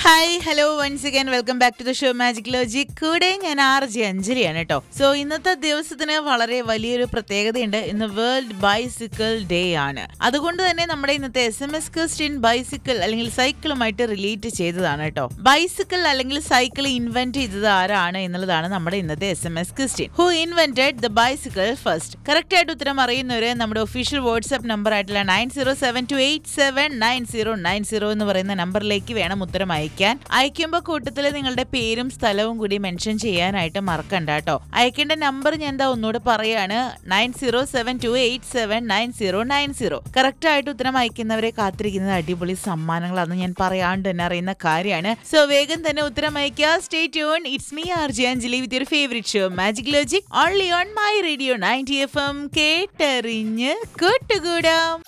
Hi hello once again welcome back to the show magic logic. കൂടെ ഞാൻ RJ അഞ്ജലിയാണ് കേട്ടോ. So ഇന്നത്തെ ദിവസത്തിന് വളരെ വലിയൊരു പ്രത്യേകതയുണ്ട്. ഇന്ന് വേൾഡ് ബൈസിക്കിൾ ഡേ ആണ്. അതുകൊണ്ട് തന്നെ നമ്മുടെ ഇന്നത്തെ SMS ക്വസ്റ്റ്യൻ ബൈസിക്കിൾ അല്ലെങ്കിൽ സൈക്കിളുമായിട്ട് റിലേറ്റ് ചെയ്തതാണ് കേട്ടോ. ബൈസിക്കിൾ അല്ലെങ്കിൽ സൈക്കിൾ ഇൻവെന്റ് ചെയ്തത് ആരാണ് എന്നുള്ളതാണ് നമ്മുടെ ഇന്നത്തെ SMS question. Who invented the bicycle first? Correct ആയിട്ട് ഉത്തരം അറിയുന്നവര് നമ്മുടെ ഒഫീഷ്യൽ വാട്സ്ആപ്പ് നമ്പർ ആയിട്ടുള്ള 9072879090 എന്ന് പറയുന്ന നമ്പറിലേക്ക് വേണം ഉത്തരം അയക്കുമ്പോൾ കൂട്ടത്തിൽ നിങ്ങളുടെ പേരും സ്ഥലവും കൂടി മെൻഷൻ ചെയ്യാനായിട്ട് മറക്കണ്ട കേട്ടോ. അയക്കേണ്ട നമ്പർ ഞാൻ എന്താ ഒന്നുകൂടെ പറയാണ്, 9072879090. കറക്റ്റ് ആയിട്ട് ഉത്തരം അയക്കുന്നവരെ കാത്തിരിക്കുന്നത് അടിപൊളി സമ്മാനങ്ങളാണെന്ന് ഞാൻ പറയാണ്ട് തന്നെ അറിയുന്ന കാര്യമാണ്. സോ വേഗം തന്നെ ഉത്തരം അയക്കുക. Stay tune. It's me RJ Anjali with your favourite show magic logic only on my radio 90 FM. കേട്ടറിഞ്ഞ് കൂട്ടുകൂടാം.